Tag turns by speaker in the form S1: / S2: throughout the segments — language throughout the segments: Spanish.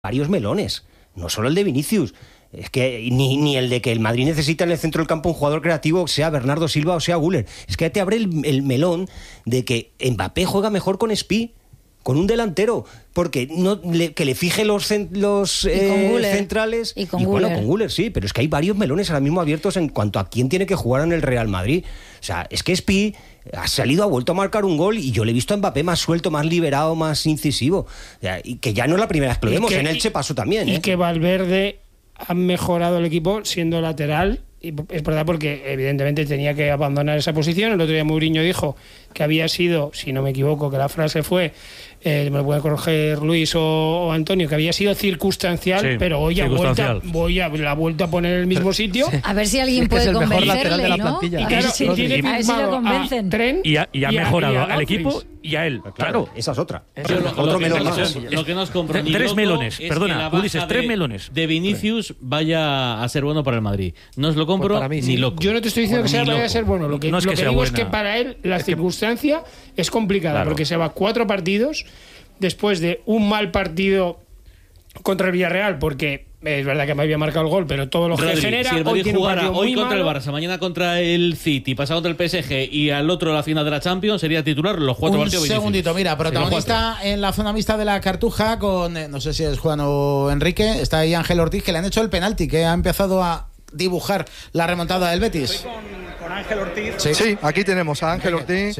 S1: varios melones, no solo el de Vinicius. Es que ni el de que el Madrid necesita en el centro del campo un jugador creativo, sea Bernardo Silva o sea Güler. Es que te abre el melón de que Mbappé juega mejor con Spi, con un delantero, porque que le fije los centrales.
S2: Y con
S1: Güler sí, pero es que hay varios melones ahora mismo abiertos en cuanto a quién tiene que jugar en el Real Madrid. O sea, es que Spi ha vuelto a marcar un gol y yo le he visto a Mbappé más suelto, más liberado, más incisivo. O sea, y que ya no es la primera vez que lo vemos, en Elche pasó también.
S3: Y que Valverde ha mejorado el equipo siendo lateral, y es verdad, porque evidentemente tenía que abandonar esa posición. El otro día Mourinho dijo que había sido, si no me equivoco, que la frase fue, me lo puede corregir Luis o Antonio, que había sido circunstancial, sí, pero hoy la ha vuelto a poner en el mismo sitio.
S2: Sí. A ver si alguien puede convencerle, ¿no?
S3: Y claro, a ver si lo convencen.
S4: Y ha mejorado al equipo y a él. Claro,
S1: esa es otra.
S5: Otro melón más. Lo que nos compra
S4: tres melones, perdona, Ulises, tres melones.
S5: De Vinicius vaya a ser bueno para el Madrid. No os lo compro pues ni loco.
S3: Yo no te estoy diciendo que vaya a ser bueno. Lo que digo es que para él la circunstancia es complicada, porque se va 4 partidos después de un mal partido contra el Villarreal, porque es verdad que me había marcado el gol, pero todo lo que genera.
S5: Si el Madrid jugara hoy contra
S3: malo,
S5: el Barça, mañana contra el City, pasado contra el PSG y al otro la final de la Champions, sería titular los 4 partidos.
S6: Un segundito, mira, protagonista en la zona mixta de la Cartuja con, no sé si es Juan o Enrique, está ahí Ángel Ortiz, que le han hecho el penalti, que ha empezado a dibujar la remontada del Betis.
S7: Estoy con Ángel Ortiz.
S8: Sí, aquí tenemos a Ángel Ortiz.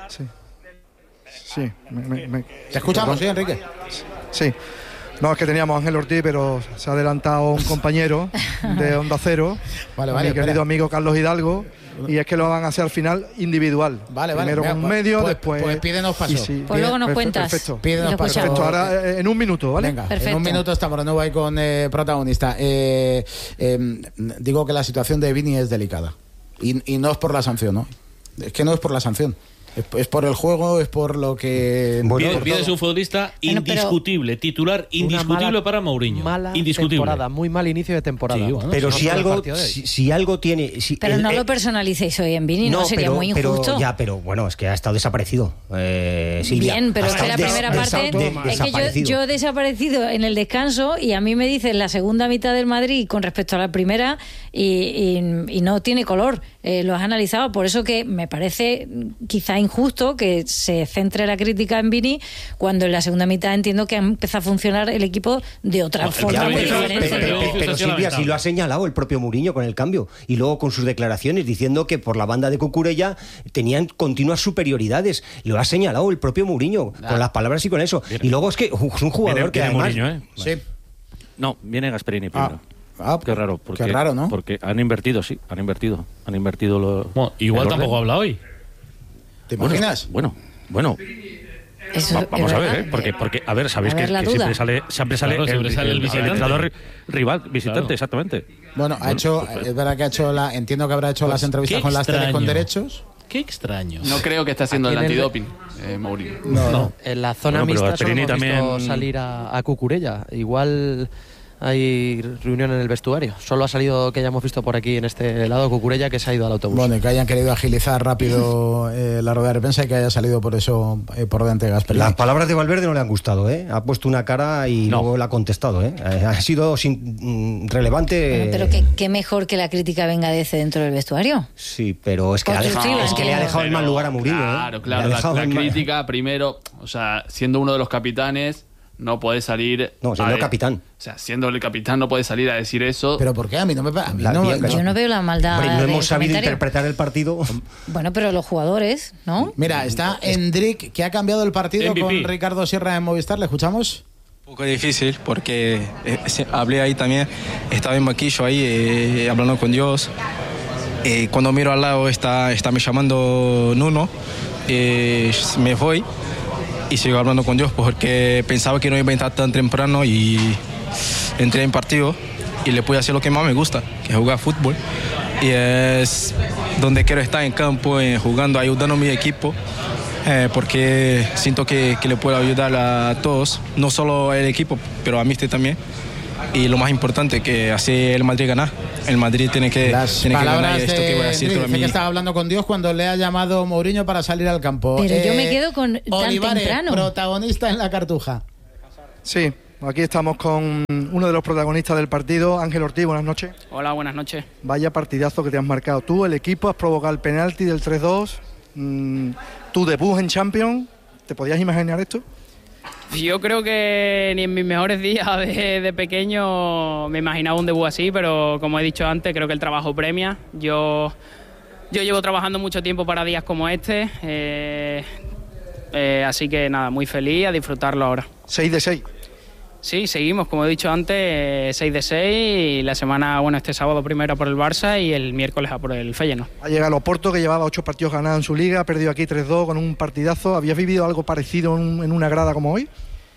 S8: Sí.
S6: Te escuchamos, ¿sí, Enrique?
S8: Sí. No, es que teníamos a Ángel Ortiz, pero se ha adelantado un compañero de Onda Cero, mi querido amigo Carlos Hidalgo, y es que lo van a hacer al final individual. Primero con un medio, después...
S6: Pues pídenos paso.
S2: Pues luego nos cuentas.
S8: Perfecto.
S6: Pídenos paso.
S8: Perfecto, ahora en un minuto, ¿vale?
S6: Venga, en un minuto estamos de nuevo ahí con protagonista. Digo que la situación de Vini es delicada. Y no es por la sanción, ¿no? Es que no es por la sanción. Es por el juego, es por lo que...
S5: Viene es un futbolista indiscutible, titular indiscutible para Mourinho.
S9: Temporada, muy mal inicio de temporada.
S1: Sí, pero si algo tiene...
S2: pero no lo personalicéis hoy en Vini, ¿no? Sería muy injusto.
S1: Pero bueno, es que ha estado desaparecido. Silvia,
S2: bien, pero es que la primera parte... Es que yo he desaparecido en el descanso y a mí me dicen la segunda mitad del Madrid con respecto a la primera y no tiene color. Lo has analizado, por eso que me parece quizá injusto que se centre la crítica en Vini cuando en la segunda mitad entiendo que ha empezado a funcionar el equipo de otra forma muy diferente.
S1: Pero Silvia, si lo ha señalado el propio Mourinho con el cambio y luego con sus declaraciones diciendo que por la banda de Cucurella tenían continuas superioridades. Lo ha señalado el propio Mourinho con las palabras y con eso. Y luego es que es un jugador que además...
S4: Mourinho,
S6: Sí.
S4: No, viene Gasperini primero.
S6: Qué raro, ¿no?
S4: Porque han invertido.
S5: Bueno, igual tampoco habla hoy.
S6: ¿Te imaginas?
S4: Bueno. Vamos a ver, porque a ver, sabéis que siempre sale el entrenador rival, visitante, exactamente.
S6: Bueno, es verdad que ha hecho entiendo que habrá hecho las entrevistas con las teles con derechos.
S5: Qué extraño.
S10: No creo que esté haciendo el antidoping, Mourinho.
S9: No. En la zona mixta solo hemos
S4: también...
S9: visto salir a Cucurella. Igual hay reunión en el vestuario. Solo ha salido, que ya hemos visto por aquí en este lado, Cucurella, que se ha ido al autobús.
S6: Bueno, y que hayan querido agilizar rápido la rueda de prensa y que haya salido por eso por delante de Gasperini.
S1: Las palabras de Valverde no le han gustado, ¿eh? Ha puesto una cara y luego la ha contestado, ¿eh? Ha sido relevante.
S2: Pero qué mejor que la crítica venga de ese dentro del vestuario.
S1: Sí, pero es que le ha dejado en mal lugar a Mourinho.
S10: Claro, la crítica primero, o sea, siendo uno de los capitanes, no puede salir...
S1: No, siendo capitán.
S10: O sea, siendo el capitán no puede salir a decir eso.
S6: ¿Pero por qué? A mí no me...
S2: Yo no veo la maldad.
S1: Hombre, no hemos sabido interpretar el partido.
S2: Bueno, pero los jugadores, ¿no?
S6: Mira, está Endrick, que ha cambiado el partido MVP. Con Ricardo Sierra en Movistar. ¿Le escuchamos?
S11: Un poco difícil porque hablé ahí también. Estaba en banquillo ahí hablando con Dios. Cuando miro al lado está me llamando Nuno. Me voy. Y sigo hablando con Dios porque pensaba que no iba a entrar tan temprano y entré en partido y le pude hacer lo que más me gusta, que es jugar fútbol. Y es donde quiero estar en campo, jugando, ayudando a mi equipo, porque siento que le puedo ayudar a todos, no solo al equipo, pero a mí también. Y lo más importante, que hace el Madrid ganar. El Madrid tiene que ganar esto que voy a decir.
S6: Dice que estaba hablando con Dios cuando le ha llamado Mourinho para salir al campo.
S2: Pero yo me quedo con
S6: Olivares,
S2: tan temprano.
S6: Protagonista en la Cartuja.
S8: Sí, Aquí estamos con uno de los protagonistas del partido, Ángel Ortiz, buenas noches.
S7: Hola, buenas noches.
S8: Vaya partidazo que te has marcado tú, el equipo, has provocado el penalti del 3-2, tu debut en Champions, ¿te podías imaginar esto?
S7: Yo creo que ni en mis mejores días de pequeño me imaginaba un debut así, pero como he dicho antes, creo que el trabajo premia. Yo llevo trabajando mucho tiempo para días como este, así que nada, muy feliz, a disfrutarlo ahora.
S8: 6 de 6.
S7: Sí, seguimos, como he dicho antes, 6 de 6 y la semana, este sábado primero por el Barça y el miércoles a por el Feyenoord.
S8: Ha llegado a Oporto, que llevaba 8 partidos ganados en su liga, ha perdido aquí 3-2 con un partidazo. ¿Habías vivido algo parecido en una grada como hoy?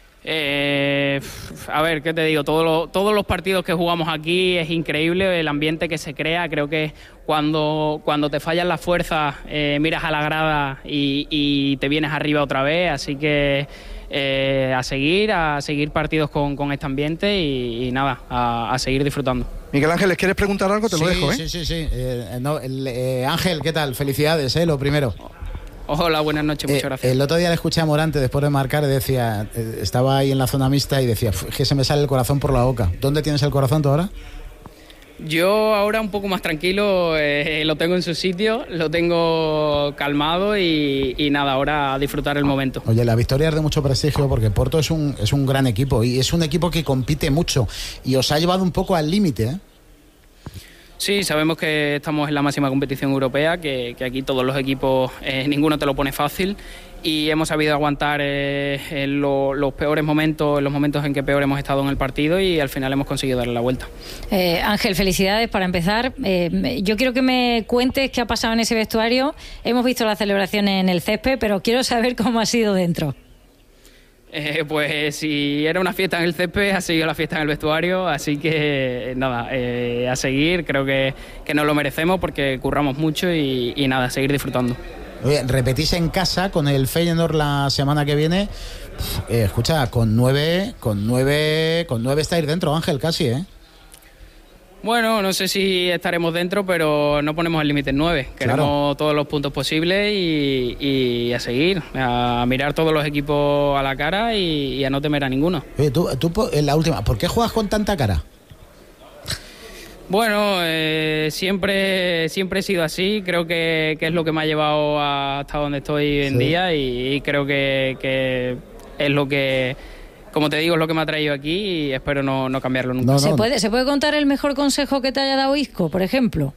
S7: A ver, ¿qué te digo? Todos los partidos que jugamos aquí es increíble, el ambiente que se crea. Creo que cuando te fallan las fuerzas, miras a la grada y te vienes arriba otra vez, así que a seguir partidos con este ambiente y nada, a seguir disfrutando.
S8: Miguel Ángel, ¿les quieres preguntar algo? Te lo dejo, ¿eh?
S6: Sí. Ángel, ¿qué tal? Felicidades, lo primero.
S7: Hola, buenas noches, muchas gracias.
S6: El otro día le escuché a Morante después de marcar, decía, estaba ahí en la zona mixta y decía, que se me sale el corazón por la boca. ¿Dónde tienes el corazón tú ahora?
S7: Yo ahora un poco más tranquilo, lo tengo en su sitio, lo tengo calmado y nada, ahora a disfrutar el momento.
S6: Oye, la victoria es de mucho prestigio porque Porto es un gran equipo y es un equipo que compite mucho y os ha llevado un poco al límite, ¿eh?
S7: Sí, sabemos que estamos en la máxima competición europea, que aquí todos los equipos, ninguno te lo pone fácil y hemos sabido aguantar en los peores momentos, en los momentos en que peor hemos estado en el partido y al final hemos conseguido darle la vuelta.
S2: Ángel, felicidades para empezar. Yo quiero que me cuentes qué ha pasado en ese vestuario. Hemos visto las celebraciones en el césped, pero quiero saber cómo ha sido dentro.
S7: Pues si era una fiesta en el césped, ha sido la fiesta en el vestuario, así que nada, a seguir, creo que nos lo merecemos porque curramos mucho y nada, a seguir disfrutando.
S6: Oye, repetís en casa con el Feyenoord la semana que viene. Escucha, con 9 estáis dentro, Ángel, casi, ¿eh?
S7: Bueno, no sé si estaremos dentro, pero no ponemos el límite en 9. Queremos todos los puntos posibles y a seguir, a mirar todos los equipos a la cara y a no temer a ninguno.
S6: Oye, tú en la última, ¿por qué juegas con tanta cara?
S7: Bueno, siempre he sido así, creo que es lo que me ha llevado hasta donde estoy hoy en día y creo que es lo que... Como te digo, es lo que me ha traído aquí y espero no cambiarlo nunca.
S2: ¿Se puede contar el mejor consejo que te haya dado Isco, por ejemplo?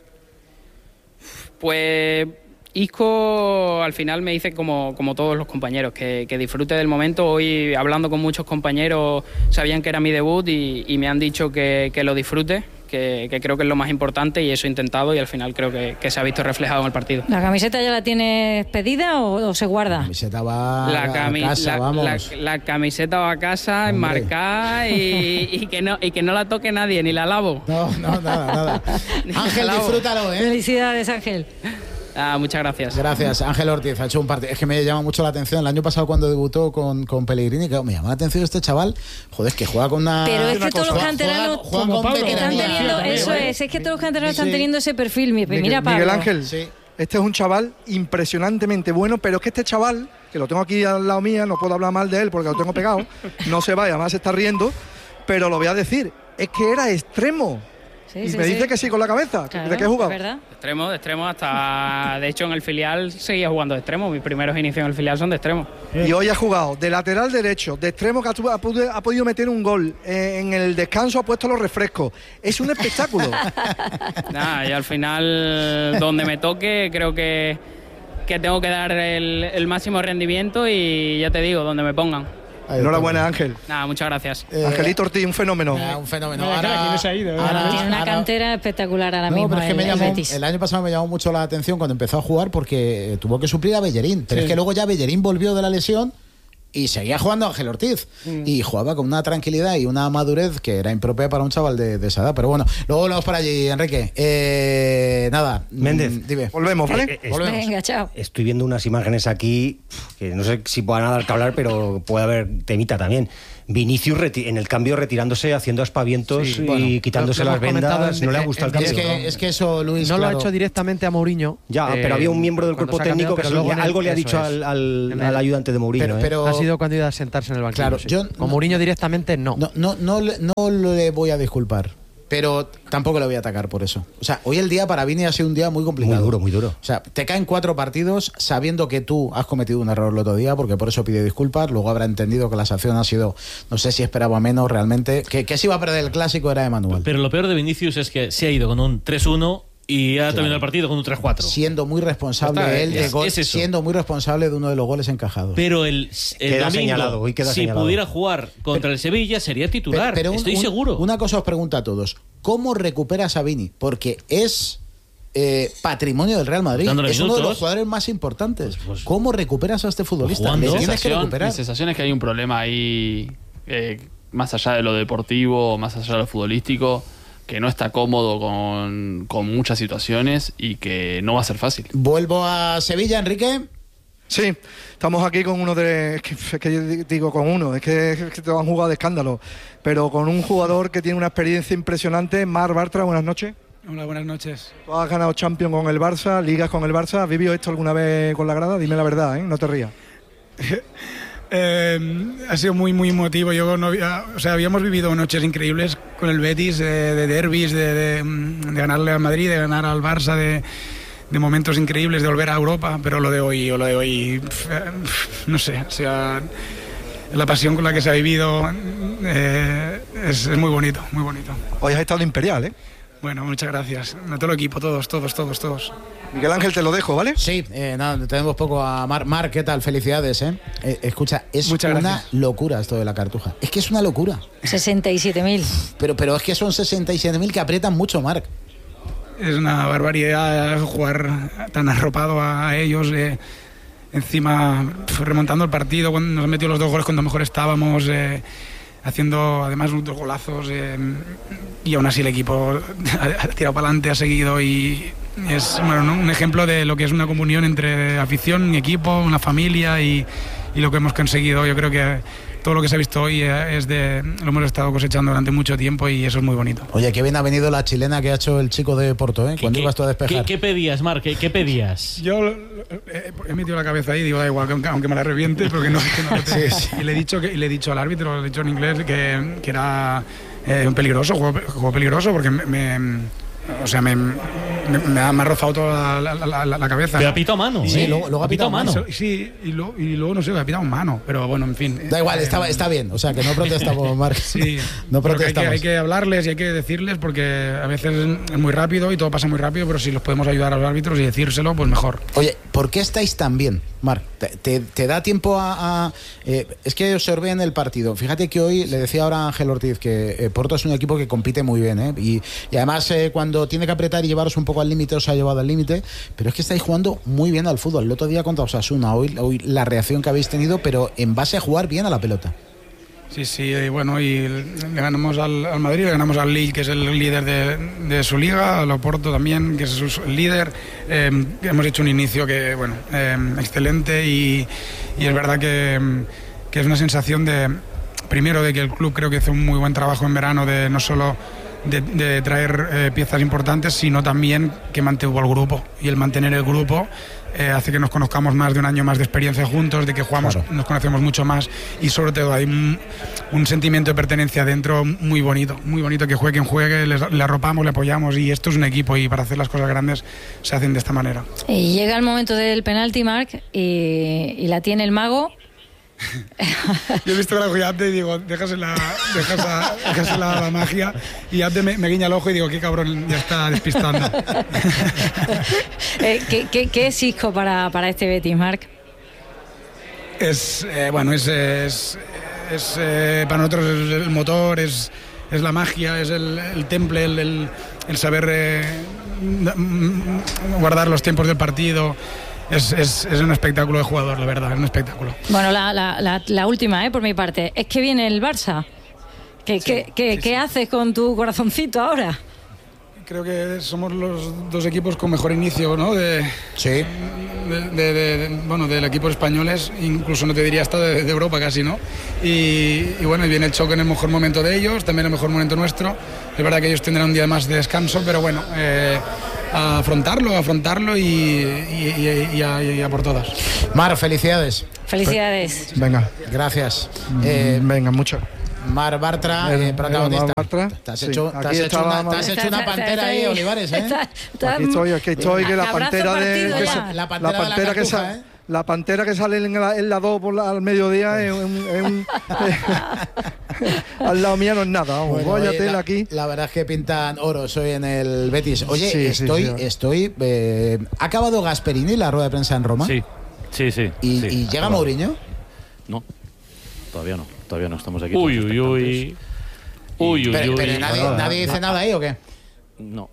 S7: Pues Isco al final me dice como todos los compañeros, que disfrute del momento. Hoy hablando con muchos compañeros sabían que era mi debut y me han dicho que lo disfrute, que creo que es lo más importante y eso he intentado y al final creo que se ha visto reflejado en el partido.
S2: ¿La camiseta ya la tienes pedida o se guarda?
S6: La camiseta va a casa, vamos.
S7: La camiseta va a casa, enmarcada y que no la toque nadie, ni la lavo.
S6: No, nada. Ángel, disfrútalo, ¿eh?
S2: Felicidades, Ángel.
S7: Muchas gracias.
S6: Gracias, Ángel Ortiz. Ha hecho un partido. Es que me llama mucho la atención. El año pasado, cuando debutó con Pellegrini, me llama la atención este chaval. Joder, es que juega con una.
S2: Pero es que todos los canteranos
S6: están
S2: teniendo. Eso es que todos los canteranos están teniendo ese perfil. Mira, Pablo.
S8: Miguel Ángel, este es un chaval impresionantemente bueno, pero es que este chaval, que lo tengo aquí al lado mía, no puedo hablar mal de él porque lo tengo pegado, no se vaya, además se está riendo, pero lo voy a decir, es que era extremo. Y me dice que sí con la cabeza.
S2: Claro,
S8: ¿de qué he jugado?
S2: ¿Verdad?
S7: De extremo hasta... De hecho, en el filial seguía jugando de extremo. Mis primeros inicios en el filial son de extremo.
S8: Y hoy ha jugado de lateral derecho, de extremo, que ha podido meter un gol. En el descanso ha puesto los refrescos. Es un espectáculo.
S7: Y al final, donde me toque, creo que tengo que dar el máximo rendimiento y ya te digo, donde me pongan.
S8: Enhorabuena, Ángel.
S7: Muchas gracias.
S8: Angelito Ortiz, un fenómeno.
S6: Un fenómeno.
S3: Ahora
S2: tiene una cantera espectacular ahora mismo.
S6: Pero es que el año pasado me llamó mucho la atención cuando empezó a jugar porque tuvo que suplir a Bellerín. Pero es que luego ya Bellerín volvió de la lesión y seguía jugando Ángel Ortiz. Y jugaba con una tranquilidad y una madurez que era impropia para un chaval de esa edad. Pero bueno, luego volvemos para allí, Enrique. Nada.
S1: Méndez,
S6: dime.
S8: Volvemos, ¿vale?
S6: Volvemos.
S2: Venga, chao.
S1: Estoy viendo unas imágenes aquí que no sé si puedan dar que hablar, pero puede haber temita también. Vinicius en el cambio retirándose, haciendo aspavientos y quitándose las vendas, no le ha gustado el cambio.
S6: Es que eso, Luis,
S9: no lo ha hecho directamente a Mourinho.
S1: Ya, pero había un miembro del cuerpo técnico que algo le ha dicho al ayudante de Mourinho.
S9: Pero ha sido cuando iba a sentarse en el banquillo. Claro, yo con Mourinho directamente no.
S6: No le voy a disculpar, pero tampoco le voy a atacar por eso. O sea, hoy el día para Vini ha sido un día muy complicado.
S1: Muy duro.
S6: O sea, te caen 4 partidos sabiendo que tú has cometido un error el otro día, porque por eso pide disculpas. Luego habrá entendido que la sanción ha sido, no sé si esperaba menos realmente. Que si iba a perder el clásico era Emmanuel.
S5: Pero lo peor de Vinicius es que se ha ido con un 3-1 y ha terminado el partido con un 3-4.
S6: Siendo muy responsable siendo muy responsable de uno de los goles encajados.
S5: Pero el domingo, si pudiera jugar contra el Sevilla, sería titular. Estoy seguro.
S6: Una cosa os pregunto a todos. ¿Cómo recuperas a Vini? Porque es patrimonio del Real Madrid. Es uno de los jugadores más importantes. ¿Cómo recuperas a este futbolista?
S10: Mi sensación es que hay un problema ahí, más allá de lo deportivo, más allá de lo futbolístico, que no está cómodo con muchas situaciones y que no va a ser fácil.
S6: Vuelvo a Sevilla, Enrique.
S8: Sí, estamos aquí con uno de... Es que yo digo con uno, es que te han jugado de escándalo, pero con un jugador que tiene una experiencia impresionante. Marc Bartra, buenas noches.
S12: Hola, buenas noches.
S8: Tú has ganado Champions con el Barça, Ligas con el Barça. ¿Has vivido esto alguna vez con la grada? Dime la verdad, no te rías.
S12: Ha sido muy emotivo. Habíamos vivido noches increíbles con el Betis, de derbis, de ganarle al Madrid, de ganar al Barça, de momentos increíbles, de volver a Europa, pero lo de hoy, no sé, o sea, la pasión con la que se ha vivido es muy bonito, muy bonito.
S8: Hoy has estado imperial, ¿eh?
S12: Bueno, muchas gracias. A todo el equipo, todos.
S8: Miguel Ángel, te lo dejo, ¿vale?
S6: Sí, tenemos poco a Marc, ¿qué tal? Felicidades, escucha, es una locura esto de la Cartuja. Es que es una locura.
S2: 67.000.
S6: Pero es que son 67.000 que aprietan mucho, Marc.
S12: Es una barbaridad jugar tan arropado a ellos. Encima, remontando el partido, cuando nos metió los 2 goles cuando mejor estábamos, haciendo además 2 golazos, y aún así el equipo ha tirado para adelante, ha seguido, y es un ejemplo de lo que es una comunión entre afición y equipo, una familia, y lo que hemos conseguido. Yo creo que todo lo que se ha visto hoy lo hemos estado cosechando durante mucho tiempo, y eso es muy bonito.
S6: Oye, qué bien ha venido la chilena que ha hecho el chico de Porto, cuando ibas tú a despejar.
S5: ¿Qué pedías, Marc? ¿Qué pedías?
S12: Yo he metido la cabeza ahí y digo, da igual, aunque me la reviente, porque no sí. Y le he dicho al árbitro, le he dicho en inglés que era un peligroso, juego peligroso, porque me ha rozado toda la cabeza.
S5: Pero ha pitado mano.
S12: Sí, luego ha pitado mano. Sí, y luego no sé, ha pitado mano. Pero bueno, en fin.
S6: Da igual, está bien. O sea, que no protestamos, Marc.
S12: Sí,
S6: no protestamos.
S12: Hay que hablarles y hay que decirles, porque a veces es muy rápido y todo pasa muy rápido, pero si los podemos ayudar a los árbitros y decírselo, pues mejor.
S6: Oye, ¿por qué estáis tan bien, Marc? ¿Te da tiempo es que observé en el partido. Fíjate que hoy le decía ahora a Ángel Ortiz que Porto es un equipo que compite muy bien, y además cuando tiene que apretar y llevaros un poco al límite, os ha llevado al límite, pero es que estáis jugando muy bien al fútbol. El otro día contra Osasuna, hoy la reacción que habéis tenido, pero en base a jugar bien a la pelota.
S12: Sí, bueno, y le ganamos al Madrid, le ganamos al Lille, que es el líder de su liga, al Oporto también, que es el líder. Hemos hecho un inicio que, excelente, y es verdad que es una sensación primero de que el club creo que hizo un muy buen trabajo en verano, de no solo de traer piezas importantes, sino también que mantuvo al grupo, y el mantener el grupo hace que nos conozcamos más, de un año más de experiencia juntos, de que jugamos, claro, nos conocemos mucho más, y sobre todo hay un sentimiento de pertenencia dentro muy bonito, que juegue quien juegue, le arropamos, le apoyamos, y esto es un equipo, y para hacer las cosas grandes se hacen de esta manera.
S2: Y llega el momento del penalti, Marc, y la tiene el mago.
S12: Yo he visto que Abde y digo, déjasela la magia, y Abde me guiña el ojo y digo, qué cabrón, ya está despistando.
S2: ¿Qué es Isco para este Betis, Marc?
S12: Para nosotros es el motor, es la magia, es el temple, el saber guardar los tiempos del partido. Es un espectáculo de jugador, la verdad, es un espectáculo.
S2: Bueno, la última, por mi parte, es que viene el Barça. ¿Qué haces con tu corazoncito ahora?
S12: creo que somos los dos equipos con mejor inicio, ¿no?
S6: Sí.
S12: Bueno, del equipo españoles, incluso no te diría hasta de Europa casi, ¿no? Y bueno, y viene el choque en el mejor momento de ellos, también en el mejor momento nuestro. Es verdad que ellos tendrán un día más de descanso, pero bueno, a afrontarlo y a por todas.
S6: Mar, felicidades.
S2: Felicidades.
S8: Venga.
S6: Gracias.
S8: Venga, mucho.
S6: Mar Bartra, protagonista. Te has hecho una pantera ahí, Olivares, ¿eh?
S8: Aquí estoy, que la pantera de...
S6: La
S8: pantera que sale en la 2 al mediodía al lado mía no es nada. Vamos, bueno, tela aquí.
S6: La verdad es que pintan oro hoy en el Betis. Oye, estoy ¿ha acabado Gasperini la rueda de prensa en Roma?
S4: Sí.
S6: ¿Y llega Mourinho?
S4: No, todavía no estamos aquí.
S5: Uy.
S6: Pero nadie dice nada ahí, ¿o qué?
S4: No.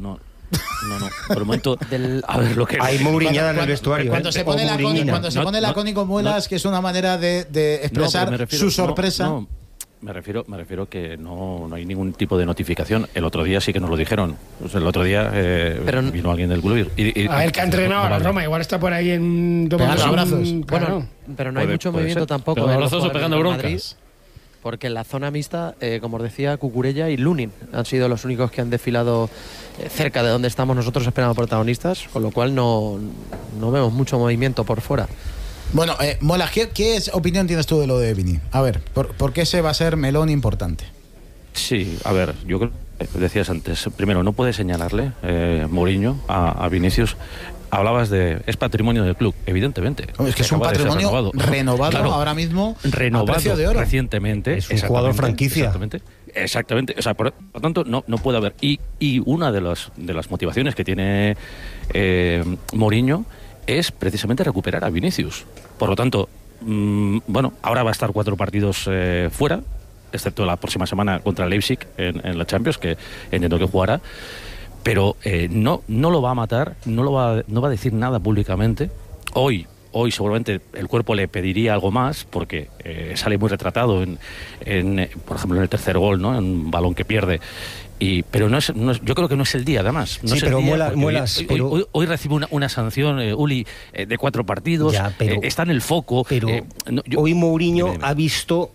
S4: Por el momento a ver lo que
S1: hay Mouriñada en el vestuario.
S6: Cuando se pone la Coni con muelas, que es una manera de expresar su sorpresa.
S4: No, me refiero que no hay ningún tipo de notificación. El otro día sí que nos lo dijeron. Pues el otro día vino alguien del club
S3: a ver, que ha entrenado a la Roma, igual está por ahí tomando
S6: abrazos.
S9: Bueno, pero no hay mucho movimiento tampoco.
S5: Abrazos o pegando broncas.
S9: Porque en la zona mixta, como os decía, Cucurella y Lunin han sido los únicos que han desfilado cerca de donde estamos nosotros esperando protagonistas, con lo cual no vemos mucho movimiento por fuera.
S6: Bueno, Mola, ¿qué opinión tienes tú de lo de Vini? A ver, ¿por qué ese va a ser melón importante?
S4: Sí, a ver, yo creo que decías antes, primero, no puede señalarle Mourinho a Vinicius. Hablabas es patrimonio del club, evidentemente.
S6: Es que es un patrimonio renovado claro, ahora mismo a precio de oro.
S4: Recientemente.
S1: Es un jugador franquicia.
S4: Exactamente. O sea, por lo tanto, no puede haber. Y una de las motivaciones que tiene Mourinho es precisamente recuperar a Vinicius. Por lo tanto, bueno, ahora va a estar 4 partidos fuera, excepto la próxima semana contra el Leipzig en la Champions, que entiendo que jugará. Pero no lo va a matar, no va a decir nada públicamente. Hoy seguramente el cuerpo le pediría algo más, porque sale muy retratado por ejemplo, en el tercer gol, ¿no? En un balón que pierde. Pero yo creo que no es el día, además. No
S1: sí, pero muelas.
S4: Hoy recibe una sanción, Uli, de 4 partidos.
S1: Ya, pero,
S4: está en el foco.
S1: Pero hoy Mourinho ha visto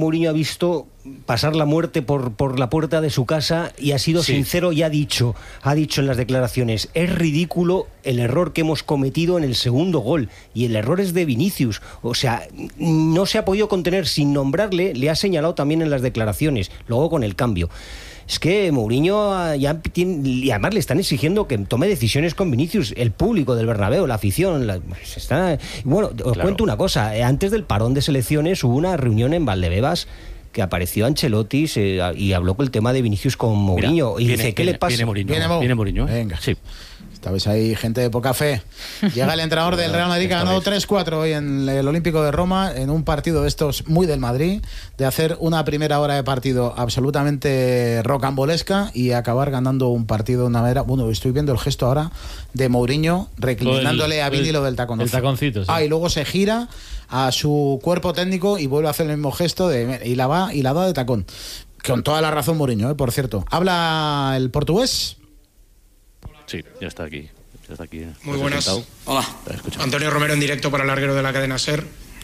S1: pasar la muerte por la puerta de su casa y ha sido sincero y ha dicho en las declaraciones: es ridículo el error que hemos cometido en el segundo gol, y el error es de Vinicius. O sea, no se ha podido contener, sin nombrarle, le ha señalado también en las declaraciones, luego con el cambio. Es que Mourinho y además le están exigiendo que tome decisiones con Vinicius, el público del Bernabéu, la afición. Bueno, os cuento una cosa. Antes del parón de selecciones hubo una reunión en Valdebebas que apareció Ancelotti y habló con el tema de Vinicius con Mourinho. ¿Qué le pasa?
S4: Viene Mourinho.
S6: Venga.
S4: Sí.
S6: Estabais ahí, gente de poca fe. Llega el entrenador del Real Madrid, que ha ganado 3-4 hoy en el Olímpico de Roma, en un partido de estos muy del Madrid, de hacer una primera hora de partido absolutamente rocambolesca y acabar ganando un partido de una manera... Bueno, estoy viendo el gesto ahora de Mourinho reclinándole a Vini lo del taconazo.
S5: El taconcito, sí.
S6: Y luego se gira a su cuerpo técnico y vuelve a hacer el mismo gesto y la da de tacón. Con toda la razón Mourinho, por cierto. ¿Habla el portugués?
S4: Sí, ya está aquí.
S13: Muy buenas. Hola. Antonio Romero en directo para el larguero de la cadena SER.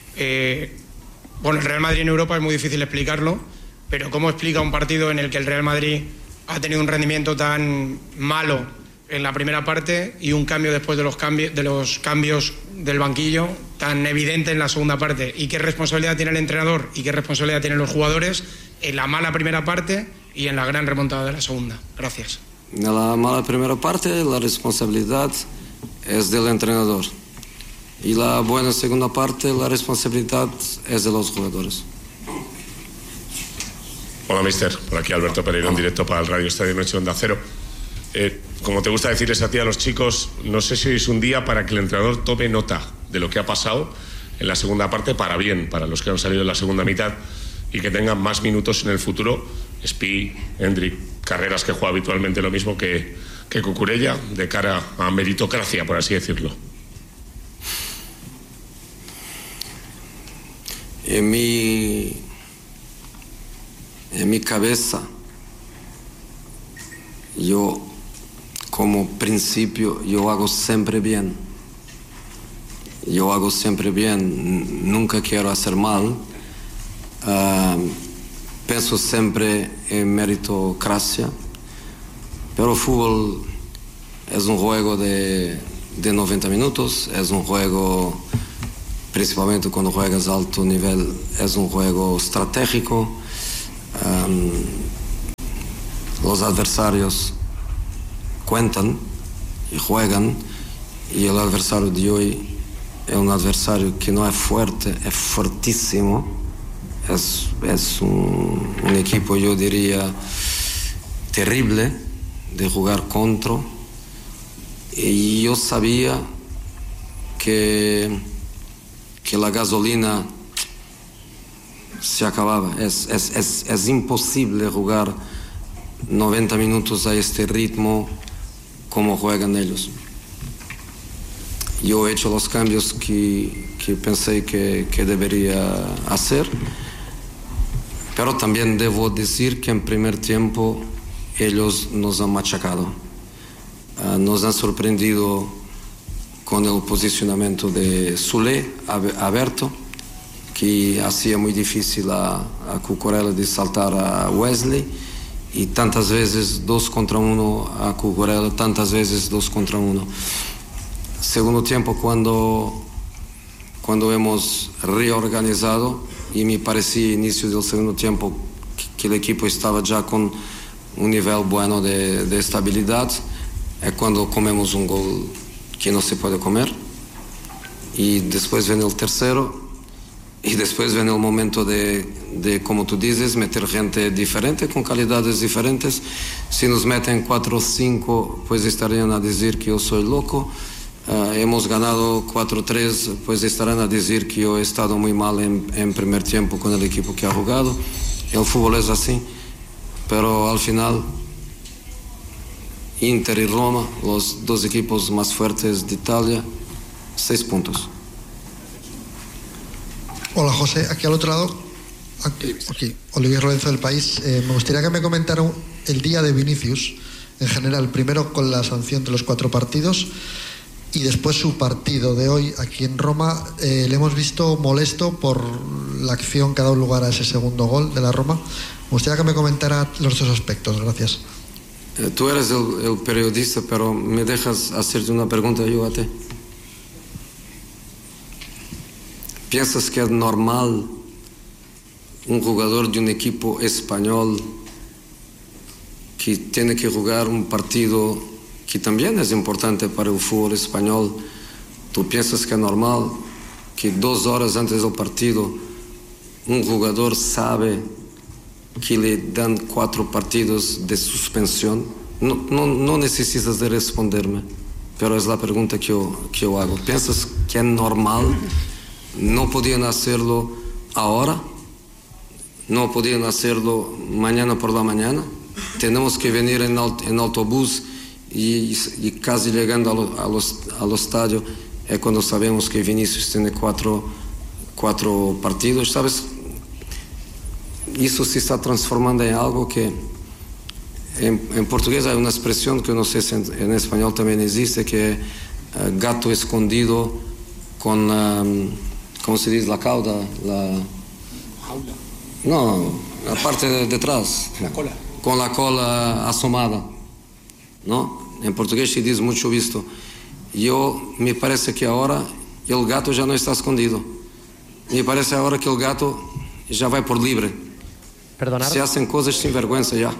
S13: Bueno, el Real Madrid en Europa es muy difícil explicarlo, pero ¿cómo explica un partido en el que el Real Madrid ha tenido un rendimiento tan malo en la primera parte y un cambio después de los cambios del banquillo tan evidente en la segunda parte? ¿Y qué responsabilidad tiene el entrenador y qué responsabilidad tienen los jugadores en la mala primera parte y en la gran remontada de la segunda? Gracias.
S14: En la mala primera parte la responsabilidad es del entrenador y la buena segunda parte la responsabilidad es de los jugadores.
S15: Hola mister, por aquí Alberto Pereiro en directo para el Radio Estadio Noche Onda Cero. Como te gusta decirles a ti a los chicos, no sé si hoy es un día para que el entrenador tome nota de lo que ha pasado en la segunda parte, para bien, para los que han salido en la segunda mitad, y que tengan más minutos en el futuro. Spi, Hendrik, Carreras, que juega habitualmente lo mismo que Cucurella, de cara a meritocracia, por así decirlo.
S14: En mi cabeza yo como principio, yo hago siempre bien. Nunca quiero hacer mal. Pienso siempre en meritocracia, pero el fútbol es un juego de 90 minutos, es un juego, principalmente cuando juegas a alto nivel, es un juego estratégico. Los adversarios cuentan y juegan, y el adversario de hoy es un adversario que no es fuerte, es fuertísimo. Es un equipo, yo diría, terrible de jugar contra. Y yo sabía que la gasolina se acababa. Es imposible jugar 90 minutos a este ritmo como juegan ellos. Yo he hecho los cambios que pensé que debería hacer, pero también debo decir que en primer tiempo ellos nos han machacado. Nos han sorprendido con el posicionamiento de Soulé abierto, que hacía muy difícil a Cucurella de saltar a Wesley, y tantas veces 2 contra 1 a Cucurella, tantas veces 2 contra 1. Segundo tiempo, cuando hemos reorganizado, y me parecía inicio del segundo tiempo que el equipo estaba ya con un nivel bueno de estabilidad, es cuando comemos un gol que no se puede comer, y después viene el tercero, y después viene el momento de, como tú dices, meter gente diferente, con calidades diferentes. Si nos meten 4 o 5, pues estarían a decir que yo soy loco. Hemos ganado 4-3, pues estarán a decir que yo he estado muy mal en primer tiempo con el equipo que ha jugado. El fútbol es así, pero al final Inter y Roma, los 2 equipos más fuertes de Italia, 6 puntos.
S16: Hola José, aquí al otro lado, aquí, Olivier Lorenzo del País. Me gustaría que me comentara el día de Vinicius en general, primero con la sanción de los 4 partidos y después su partido de hoy aquí en Roma. Le hemos visto molesto por la acción que ha dado lugar a ese segundo gol de la Roma. Me gustaría que me comentara los 2 aspectos. Gracias.
S14: Tú eres el periodista, pero me dejas hacerte una pregunta yo a ti. ¿Piensas que es normal un jugador de un equipo español que tiene que jugar un partido que también es importante para el fútbol español? ¿Tú piensas que es normal que 2 horas antes del partido un jugador sabe que le dan 4 partidos de suspensión? No necesitas de responderme, pero es la pregunta que yo hago. ¿Piensas que es normal? ¿No podían hacerlo ahora? ¿No podían hacerlo mañana por la mañana? Tenemos que venir en autobús y casi llegando al estadio es cuando sabemos que Vinicius tiene 4 partidos, ¿sabes? Eso se está transformando en algo que en portugués hay una expresión que no sé si en español también existe, que es gato escondido con, ¿cómo se dice? La cauda, no, la parte de detrás, la cola. Con la cola asomada, ¿no? En portugués se dice mucho visto. Me parece que ahora el gato ya no está escondido. Me parece ahora que el gato ya va por libre.
S9: ¿Perdonar?
S14: Se hacen cosas sin vergüenza ya.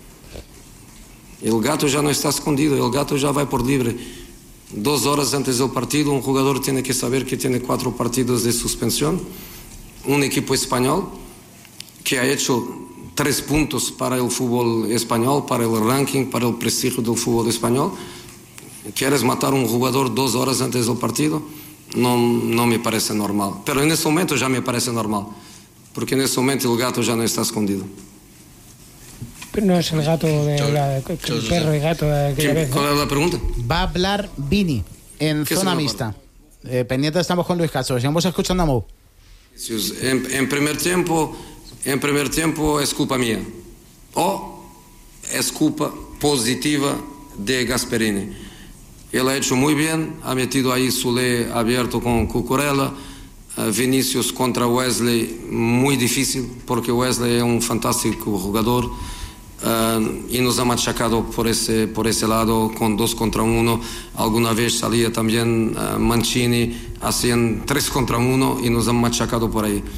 S14: El gato ya no está escondido, el gato ya va por libre. 2 horas antes del partido, un jugador tiene que saber que tiene 4 partidos de suspensión. Un equipo español que ha hecho 3 puntos para el fútbol español, para el ranking, para el prestigio del fútbol español. ¿Quieres matar a un jugador 2 horas antes del partido? No me parece normal. Pero en ese momento ya me parece normal, porque en ese momento el gato ya no está escondido.
S3: Pero no es el gato el perro y gato de aquella vez, ¿no?
S14: ¿Cuál es la pregunta?
S6: Va a hablar Vini en zona mixta. Pendiente estamos con Luis Castro. Sigamos escuchando a Mo.
S14: En primer tiempo es culpa mía, o es culpa positiva de Gasperini. Él ha hecho muy bien, ha metido ahí Soler abierto con Cucurella, Vinicius contra Wesley, muy difícil, porque Wesley es un fantástico jugador, y nos ha machacado por ese lado con 2 contra 1. Alguna vez salía también Mancini, hacían 3 contra 1 y nos han machacado por ahí.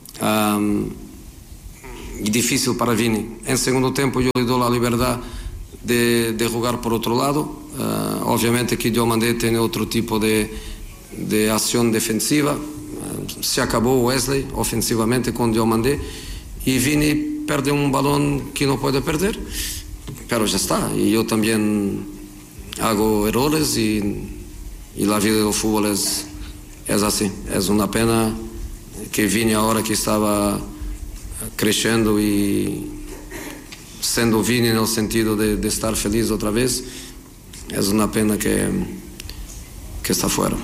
S14: Y difícil para Vini. En segundo tiempo yo le doy la libertad de jugar por otro lado. Obviamente que Diomandé tiene otro tipo de acción defensiva. Se acabó Wesley ofensivamente con Diomandé y Vini pierde un balón que no puede perder, pero ya está. Y yo también hago errores y la vida del fútbol es así. Es una pena que Vini, ahora que estaba creciendo y siendo Vini en el sentido de estar feliz otra vez, es una pena que está fuera.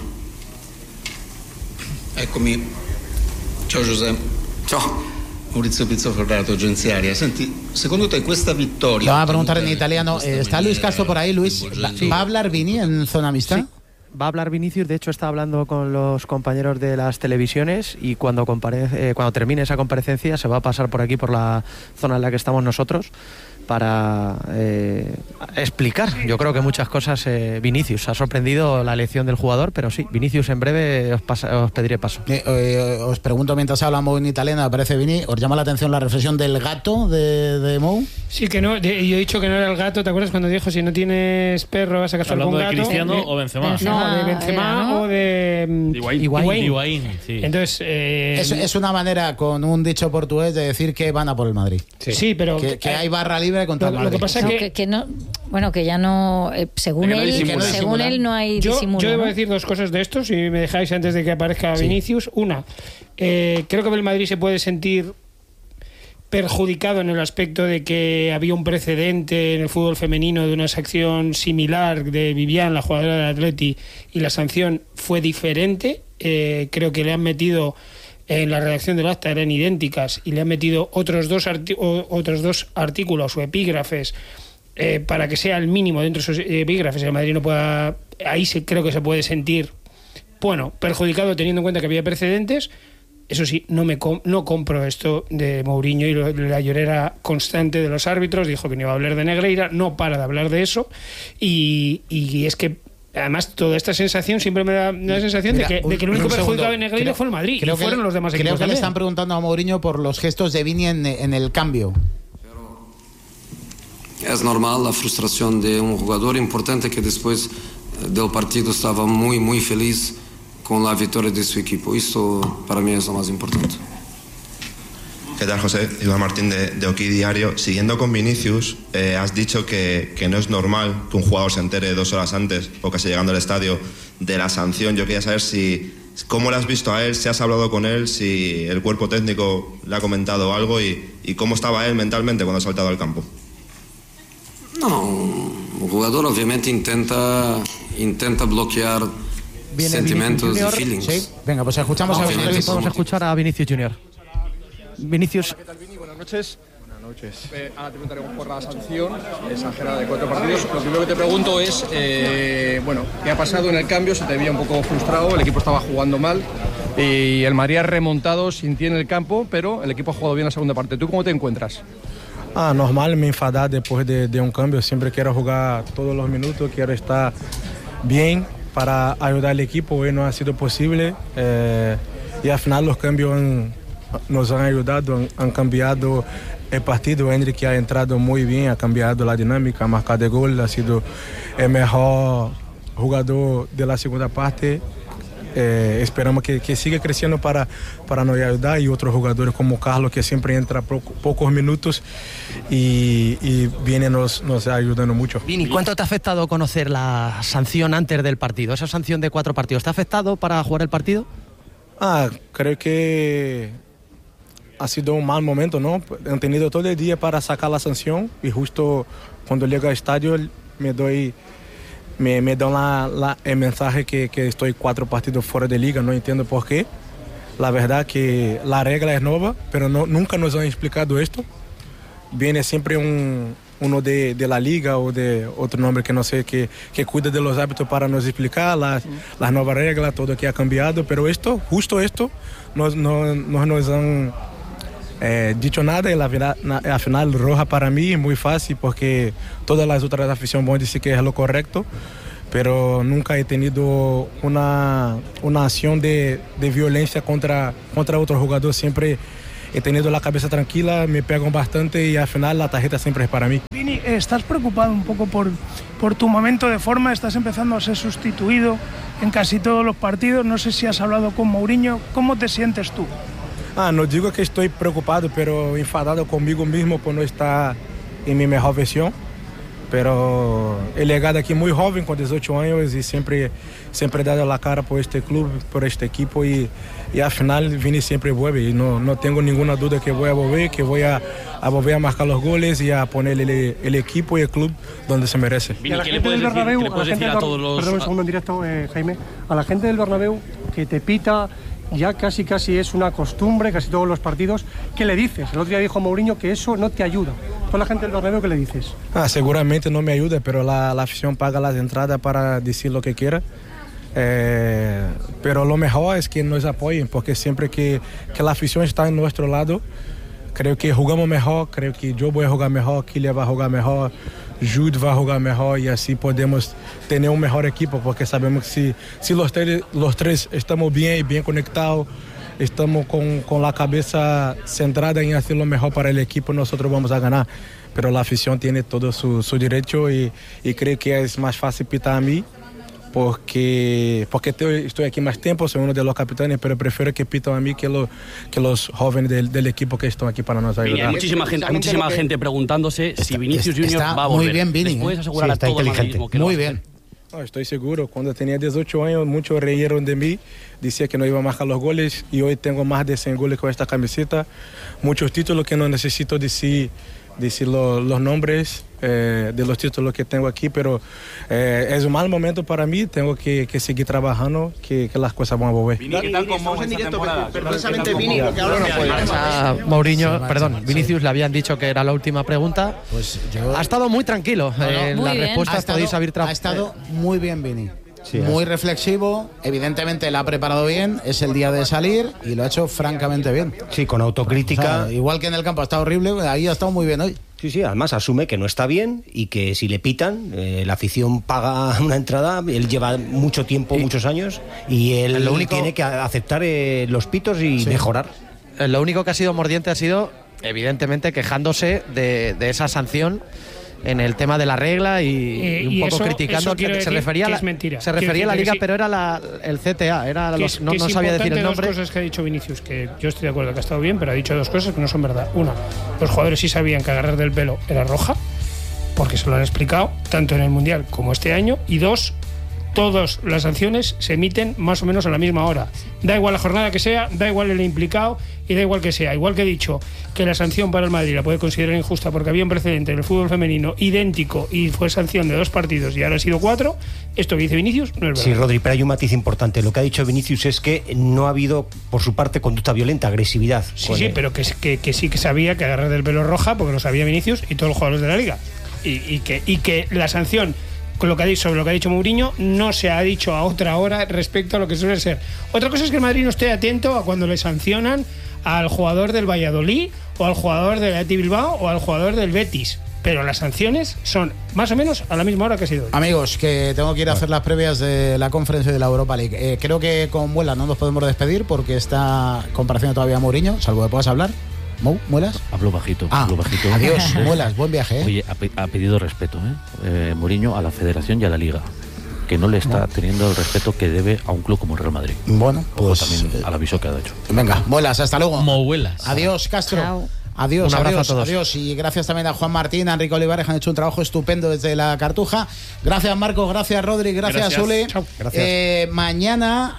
S17: Eccomi. Ciao Giuseppe.
S14: Ciao.
S17: Maurizio Pizzoferrato, Agenciaria. Senti, secondo te questa vittoria...
S6: Lo va a preguntar en italiano. ¿Está Luis Castro por ahí, Luis? ¿Va a hablar Vini en zona mixta?
S9: Sí. Va a hablar Vinicius, de hecho está hablando con los compañeros de las televisiones y cuando termine esa comparecencia se va a pasar por aquí, por la zona en la que estamos nosotros, para explicar, yo creo que muchas cosas. Vinicius, ha sorprendido la elección del jugador, pero sí, Vinicius en breve os pediré paso.
S6: Os pregunto mientras hablamos en italiano, aparece Vini, ¿os llama la atención la reflexión del gato de Mou?
S3: Sí, que no, yo he dicho que no era el gato, ¿te acuerdas cuando dijo si no tienes perro vas a casar con un gato?
S5: ¿Hablando de Cristiano o Benzema?
S3: No, de Benzema o de
S5: Higuaín, sí.
S3: Entonces,
S6: es una manera, con un dicho portugués, de decir que van a por el Madrid.
S3: Sí, pero
S6: que hay barra libre contra el Madrid.
S3: Lo que pasa es
S2: que no, bueno, que ya no, según él no hay disimulo.
S3: Yo debo decir 2 cosas de esto, si me dejáis, antes de que aparezca Vinicius. Una, creo que el Madrid se puede sentir perjudicado en el aspecto de que había un precedente en el fútbol femenino de una sanción similar de Vivian, la jugadora del Atleti, y la sanción fue diferente. Creo que le han metido, en la redacción del acta eran idénticas, y le han metido otros dos artículos o epígrafes para que sea el mínimo dentro de esos epígrafes. El Madrid no pueda, ahí creo que se puede sentir perjudicado, teniendo en cuenta que había precedentes. Eso sí, no compro esto de Mourinho y la llorera constante de los árbitros. Dijo que no iba a hablar de Negreira, no para de hablar de eso, y es que además toda esta sensación siempre me da la sensación de que el único perjudicado de Negreira fue el Madrid, y fueron los demás equipos.
S6: Creo que le están preguntando a Mourinho por los gestos de Vini en el cambio.
S14: Es normal la frustración de un jugador importante que después del partido estaba muy, muy feliz con la victoria de su equipo. Esto para mí es lo más importante.
S18: ¿Qué tal, José? Iván Martín de Oki Diario. Siguiendo con Vinicius, has dicho que no es normal que un jugador se entere 2 horas antes o casi llegando al estadio de la sanción. Yo quería saber cómo le has visto a él, si has hablado con él, si el cuerpo técnico le ha comentado algo y cómo estaba él mentalmente cuando ha saltado al campo.
S14: No, un jugador obviamente intenta bloquear sentimientos y feelings.
S6: Sí. Venga, pues escuchamos a Vinicius.
S9: Vamos a escuchar a Vinicius Junior. Vinicius.
S19: ¿Qué tal, Vini? Buenas noches. Buenas noches. Ahora te preguntaremos por la sanción exagerada de 4 partidos. Lo primero que te pregunto es, ¿qué ha pasado en el cambio? Se te veía un poco frustrado, el equipo estaba jugando mal y el Madrid ha remontado sin ti en el campo, pero el equipo ha jugado bien la segunda parte. ¿Tú cómo te encuentras?
S20: Normal me enfadar después de un cambio. Siempre quiero jugar todos los minutos, quiero estar bien para ayudar al equipo. Hoy no ha sido posible y al final los cambios nos han ayudado, han cambiado el partido. Henry, ha entrado muy bien, ha cambiado la dinámica, ha marcado el gol, ha sido el mejor jugador de la segunda parte. Esperamos que siga creciendo para nos ayudar, y otros jugadores como Carlos, que siempre entra pocos minutos y viene nos ayudando mucho.
S9: Vini, ¿cuánto te ha afectado conocer la sanción antes del partido? Esa sanción de 4 partidos, ¿te ha afectado para jugar el partido?
S20: Creo que ha sido un mal momento, ¿no? Han tenido todo el día para sacar la sanción y justo cuando llego al estadio me dan el mensaje que estoy 4 partidos fuera de liga. No entiendo por qué. La verdad que la regla es nueva, pero nunca nos han explicado esto. Viene siempre uno de la liga o de otro nombre que no sé, que cuida de los árbitros para nos explicar las nuevas reglas, todo que ha cambiado, pero justo esto nos han dicho nada, y la final roja para mí es muy fácil porque todas las otras aficiones van a decir que es lo correcto, pero nunca he tenido una acción de violencia contra otro jugador. Siempre he tenido la cabeza tranquila, me pegan bastante y al final la tarjeta siempre es para mí.
S21: Vini, ¿estás preocupado un poco por tu momento de forma? Estás empezando a ser sustituido en casi todos los partidos. No sé si has hablado con Mourinho. ¿Cómo te sientes tú?
S20: No digo que estoy preocupado, pero enfadado conmigo mismo por no estar en mi mejor versión. Pero he llegado aquí muy joven, con 18 años, y siempre he dado la cara por este club, por este equipo, y al final Vini siempre vuelve, y no tengo ninguna duda que voy a volver, que voy a volver a marcar los goles y a poner el equipo y el club donde se merece.
S22: Vini, ¿qué le puedes decir a todos los...? Perdón un segundo en directo, Jaime. A la gente del Bernabéu que te pita, ya casi es una costumbre, casi todos los partidos, ¿qué le dices? El otro día dijo Mourinho que eso no te ayuda. Toda la gente del Bernabéu, ¿qué le dices?
S20: Seguramente no me ayuda, pero la afición paga las entradas para decir lo que quiera. Pero lo mejor es que nos apoyen, porque siempre que la afición está en nuestro lado, creo que jugamos mejor, creo que yo voy a jugar mejor, Kylian va a jugar mejor, Jude va a jugar mejor, y así podemos tener un mejor equipo, porque sabemos que si los tres estamos bien y bien conectados, estamos con la cabeza centrada en hacer lo mejor para el equipo, nosotros vamos a ganar. Pero la afición tiene todo su derecho, y creo que es más fácil pitar a mí porque estoy aquí más tiempo, soy uno de los capitanes, pero prefiero que pitan a mí que los jóvenes del equipo que están aquí para nos ayudar.
S22: Hay muchísima gente preguntándose si Vinicius Junior va a volver.
S6: Muy bien, Vini.
S22: Puedes asegurar a todo el madridismo que
S6: muy bien.
S20: No, estoy seguro. Cuando tenía 18 años, muchos reyeron de mí, decía que no iba a marcar los goles, y hoy tengo más de 100 goles con esta camiseta, muchos títulos que no necesito decir los nombres de los títulos que tengo aquí, pero es un mal momento para mí, tengo que seguir trabajando, que las cosas van a volver.
S22: Vini, ¿qué tal como esta temporada?
S6: Precisamente Vini, lo que ahora no puede.
S9: Mourinho, Vinicius, le habían dicho que era la última pregunta.
S6: Pues
S9: ha estado muy tranquilo en las respuestas, podéis abrir
S6: ha estado muy bien Vini. Sí, muy reflexivo, evidentemente la ha preparado bien, es el día de salir y lo ha hecho francamente bien.
S1: Sí, con autocrítica.
S6: O sea, igual que en el campo ha estado horrible, ahí ha estado muy bien hoy.
S1: Sí, además asume que no está bien y que si le pitan, la afición paga una entrada, él lleva mucho tiempo, muchos años, y él tiene que aceptar los pitos y mejorar.
S9: Lo único que ha sido mordiente ha sido, evidentemente, quejándose de esa sanción en el tema de la regla y un poco criticando que se refería a la liga, pero era el CTA, era no sabía decir el nombre.
S3: Dos cosas que ha dicho Vinicius, que yo estoy de acuerdo que ha estado bien, pero ha dicho dos cosas que no son verdad. Una, los jugadores sí sabían que agarrar del pelo era roja, porque se lo han explicado tanto en el Mundial como este año, y dos, todas las sanciones se emiten más o menos a la misma hora. Da igual la jornada que sea, da igual el implicado y da igual que sea. Igual que he dicho que la sanción para el Madrid la puede considerar injusta porque había un precedente en el fútbol femenino idéntico y fue sanción de 2 partidos y ahora ha sido 4, esto que dice Vinicius no es verdad.
S1: Sí, Rodri, pero hay un matiz importante. Lo que ha dicho Vinicius es que no ha habido, por su parte, conducta violenta, agresividad.
S3: Sí, pero que sí que sabía que agarrar del pelo roja, porque lo sabía Vinicius y todos los jugadores de la liga. Y que la sanción, con sobre lo que ha dicho Mourinho, no se ha dicho a otra hora respecto a lo que suele ser. Otra cosa es que el Madrid no esté atento a cuando le sancionan al jugador del Valladolid o al jugador del Athletic Bilbao o al jugador del Betis, pero las sanciones son más o menos a la misma hora que ha sido hoy.
S6: Amigos, que tengo que ir a hacer las previas de la conferencia de la Europa League. Creo que con Muela no nos podemos despedir porque está compareciendo todavía Mourinho, salvo que puedas hablar. ¿Muelas?
S4: Hablo bajito.
S6: Adiós, Muelas, buen viaje.
S4: Oye, ha pedido respeto, Mourinho, a la Federación y a la Liga, que no le está teniendo el respeto que debe a un club como el Real Madrid.
S6: Bueno, pues
S4: también al aviso que ha hecho.
S6: Venga, Muelas, hasta luego.
S5: Muelas.
S6: Adiós, Castro.
S2: Chao.
S6: Adiós,
S9: un abrazo a todos.
S6: Adiós. Y gracias también a Juan Martín, a Enrique Olivares, que han hecho un trabajo estupendo desde la Cartuja. Gracias, Marcos, gracias, Rodri, gracias. Uli.
S1: Gracias.
S6: Mañana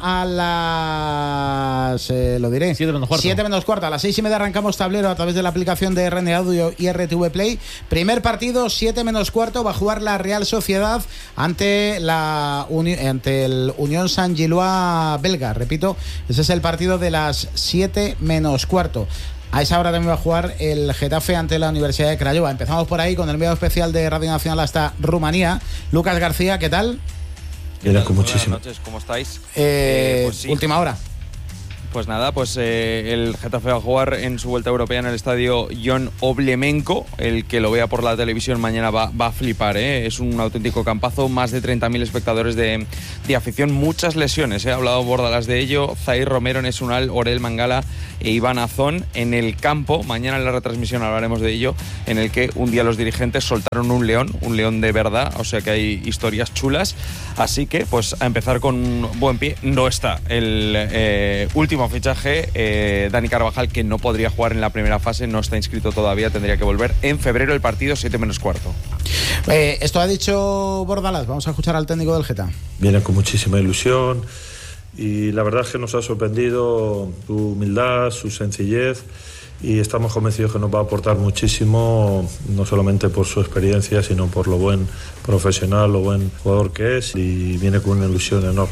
S6: a las 7 menos cuarto, a las 6:30 arrancamos tablero a través de la aplicación de RN Audio y RTV Play. Primer partido, 7 menos cuarto, va a jugar la Real Sociedad ante el Unión Saint-Gilloise belga. Repito, ese es el partido de las 7 menos cuarto. A esa hora también va a jugar el Getafe ante la Universidad de Craiova. Empezamos por ahí con el enviado especial de Radio Nacional hasta Rumanía, Lucas García, ¿qué tal?
S7: Bien, con muchísimo.
S11: Buenas noches, ¿cómo estáis?
S6: Pues sí. Última hora.
S11: Pues nada, el Getafe va a jugar en su vuelta europea en el estadio Ion Oblemenko. El que lo vea por la televisión mañana va a flipar, ¿eh? Es un auténtico campazo, más de 30.000 espectadores de afición, muchas lesiones, ¿eh? Ha hablado Bordalas de ello, Zair Romero, Nesunal, Orel Mangala e Iván Azón en el campo. Mañana en la retransmisión hablaremos de ello, en el que un día los dirigentes soltaron un león de verdad, o sea que hay historias chulas. Así que, pues a empezar con un buen pie. No está el último fichaje, Dani Carvajal, que no podría jugar en la primera fase, no está inscrito todavía, tendría que volver en febrero el partido 7:15.
S6: Esto ha dicho Bordalas, vamos a escuchar al técnico del Geta.
S7: Viene con muchísima ilusión y la verdad es que nos ha sorprendido su humildad, su sencillez, y estamos convencidos que nos va a aportar muchísimo, no solamente por su experiencia, sino por lo buen profesional, lo buen jugador que es, y viene con una ilusión enorme.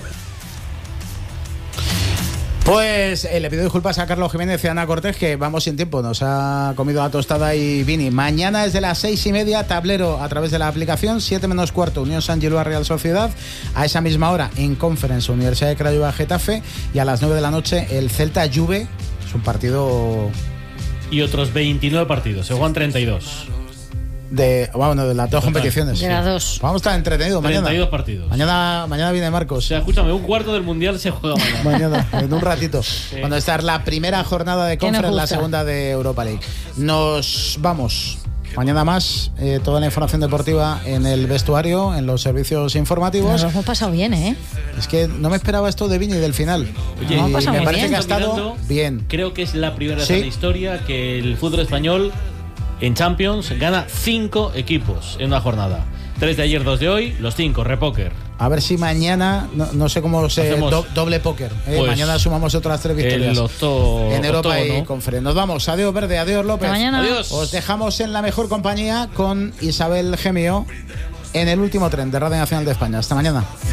S6: Pues le pido disculpas a Carlos Jiménez y a Ana Cortés, que vamos sin tiempo, nos ha comido la tostada y Vini. Mañana es de las 6:30, tablero a través de la aplicación, 7:15, Unión San Gilua Real Sociedad. A esa misma hora, en Conference, Universidad de Craiova Getafe. Y a las 9 de la noche, el Celta Juve. Es un partido...
S5: Y otros 29 partidos, se juegan 32.
S6: De las dos competiciones.
S2: De las dos.
S6: Vamos a estar entretenidos mañana.
S5: 32 partidos.
S6: Mañana viene Marcos.
S5: O sea, escúchame, un cuarto del Mundial se juega mañana.
S6: En un ratito. Sí. Cuando está la primera jornada de Conference, la segunda de Europa League. Nos vamos. Mañana más, toda la información deportiva en el vestuario, en los servicios informativos.
S2: Nos hemos pasado bien, ¿eh?
S6: Es que no me esperaba esto de Vini del final.
S5: Oye,
S6: me parece que ha estado bien.
S5: Creo que es la primera vez en la historia que el fútbol español en Champions gana 5 equipos en una jornada. 3 de ayer, 2 de hoy, los 5, repóker.
S6: A ver si mañana, no sé cómo se... doble póker.
S5: Pues
S6: mañana sumamos otras 3 victorias en Europa y Conference. Nos vamos. Adiós, Verde. Adiós, López.
S2: Hasta mañana.
S5: Adiós.
S6: Os dejamos en la mejor compañía con Isabel Gemio en el último tren de Radio Nacional de España. Hasta mañana.